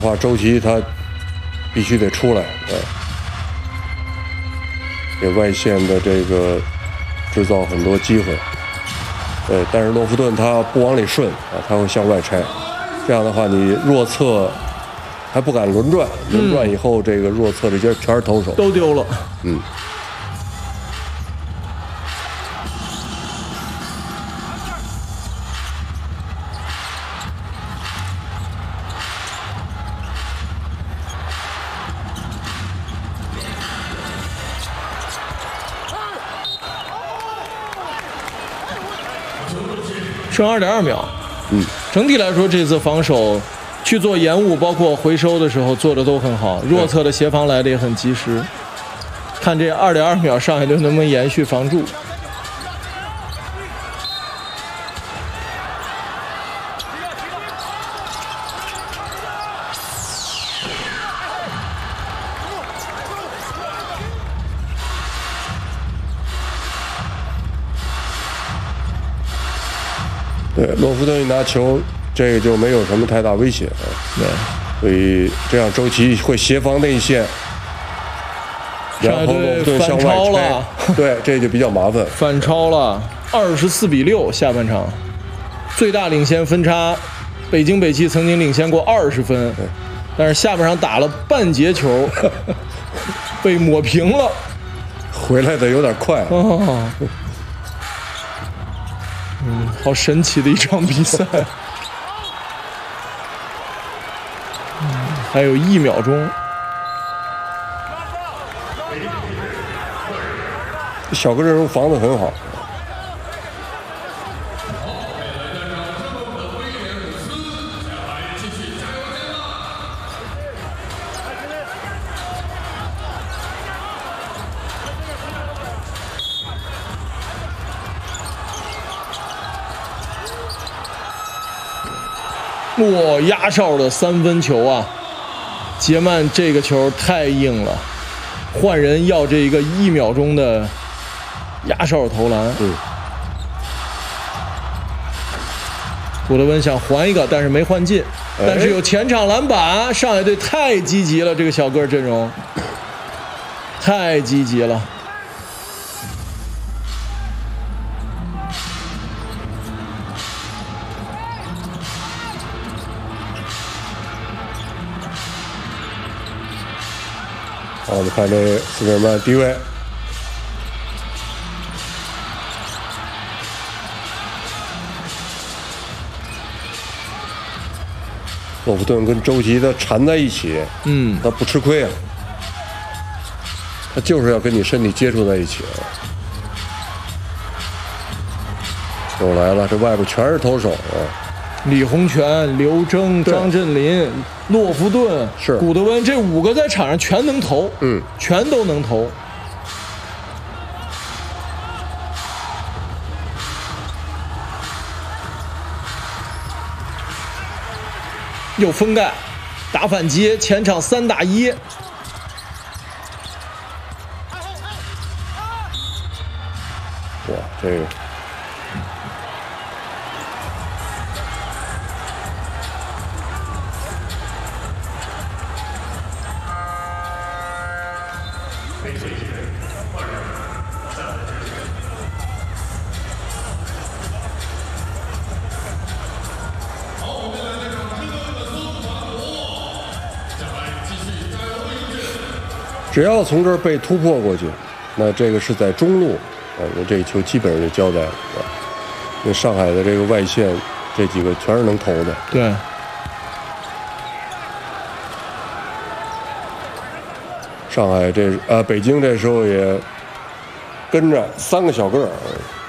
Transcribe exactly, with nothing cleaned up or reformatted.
话周琦他必须得出来，呃，给外线的这个制造很多机会。对，但是洛夫顿他不往里顺啊，他会向外拆。这样的话，你弱侧还不敢轮转，轮转以后，这个弱侧这些全是投手都丢了。 嗯。 剩二点二秒， 嗯， 整体来说这次防守去做延误，包括回收的时候做的都很好，弱侧的协防来的也很及时。看这二点二秒，上海队能不能延续防住？ 对，洛夫顿一拿球，这个就没有什么太大威胁啊。 对， 所以这样周琦会协防内线，然后洛夫顿向外拆，对，这就比较麻烦。 反超了，二十四比六，下半场最大领先分差，北京北汽曾经领先过二十分，但是下半场打了半节球，被抹平了， 回来的有点快。 哦。 嗯，好神奇的一场比赛。嗯，还有一秒钟。 小个阵容防得很好。 哇，压哨的三分球啊！杰曼这个球太硬了，换人要这一个一秒钟的压哨投篮。 嗯。 古德温想还一个，但是没换进，哎、但是有前场篮板。上海队太积极了，这个小个阵容太积极了。 好，我们看这斯皮尔曼低位，洛夫顿跟周琦他缠在一起， 嗯， 他不吃亏啊，他就是要跟你身体接触在一起啊。又来了，这外边全是投手啊。 李洪权、刘铮、张镇麟、洛夫顿、 是古德温，这五个在场上全能投， 嗯， 全都能投。又封盖，打反击，前场三打一。 哇，这个。 只要从这儿被突破过去，那这个是在中路啊，那这球基本上就交代了啊。那上海的这个外线这几个全是能投的。 对。 上海这呃北京这时候也跟着三个小个儿。